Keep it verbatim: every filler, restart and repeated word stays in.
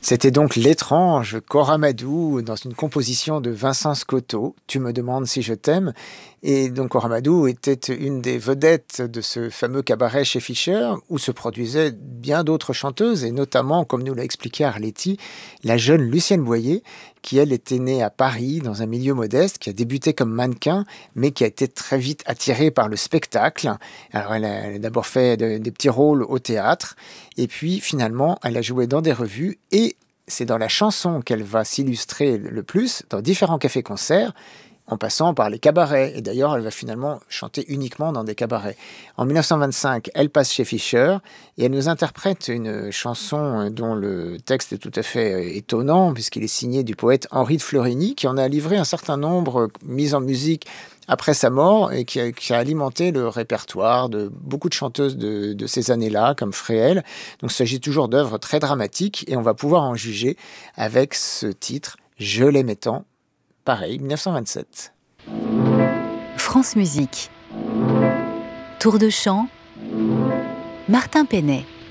C'était donc l'étrange Corramadou dans une composition de Vincent Scotto, Tu me demandes si je t'aime. Et donc Corramadou était une des vedettes de ce fameux cabaret chez Fischer où se produisaient bien d'autres chanteuses et notamment, comme nous l'a expliqué Arletty, la jeune Lucienne Boyer qui elle était née à Paris dans un milieu modeste, qui a débuté comme mannequin mais qui a été très vite attirée par le spectacle. Alors elle a, elle a d'abord fait de, des petits rôles au théâtre et puis finalement elle a joué dans des revues et c'est dans la chanson qu'elle va s'illustrer le plus, dans différents cafés-concerts, en passant par les cabarets. Et d'ailleurs, elle va finalement chanter uniquement dans des cabarets. En dix-neuf cent vingt-cinq, elle passe chez Fischer et elle nous interprète une chanson dont le texte est tout à fait étonnant, puisqu'il est signé du poète Henri de Florigny, qui en a livré un certain nombre mis en musique après sa mort et qui a, qui a alimenté le répertoire de beaucoup de chanteuses de, de ces années-là, comme Fréhel. Donc il s'agit toujours d'œuvres très dramatiques et on va pouvoir en juger avec ce titre « Je l'aimais tant », pareil, dix-neuf cent vingt-sept. France Musique. Tour de chant, Martin Penet.